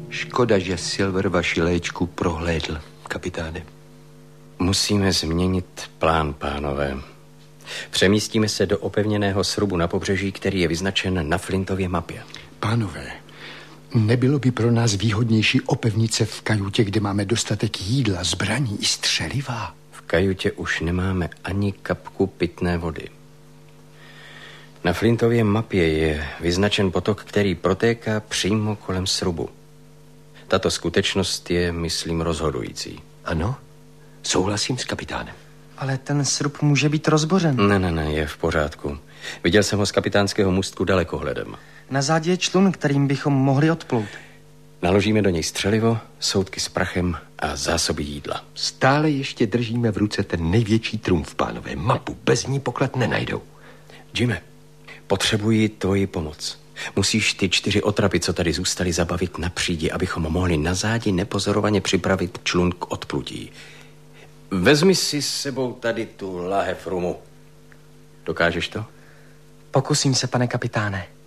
Škoda, že Silver vaši léčku prohlédl, kapitáne. Musíme změnit plán, pánové. Přemístíme se do opevněného srubu na pobřeží, který je vyznačen na Flintově mapě. Pánové, nebylo by pro nás výhodnější opevnit se v kajutě, kde máme dostatek jídla, zbraní i střeliva? V kajutě už nemáme ani kapku pitné vody. Na Flintově mapě je vyznačen potok, který protéká přímo kolem srubu. Tato skutečnost je, myslím, rozhodující. Ano, souhlasím s kapitánem. Ale ten srub může být rozbořen. Ne, je v pořádku. Viděl jsem ho z kapitánského můstku dalekohledem. Na zádě je člun, kterým bychom mohli odplout. Naložíme do něj střelivo, soudky s prachem a zásoby jídla. Stále ještě držíme v ruce ten největší trumf, pánové. Mapu, bez ní poklad nenajdou. Jimmy, potřebuji tvoji pomoc. Musíš ty 4 otrapy, co tady zůstaly, zabavit na přídi, abychom mohli na zádi nepozorovaně připravit člun k odplutí. Vezmi si s sebou tady tu láhev rumu. Dokážeš to? Pokusím se, pane kapitáne.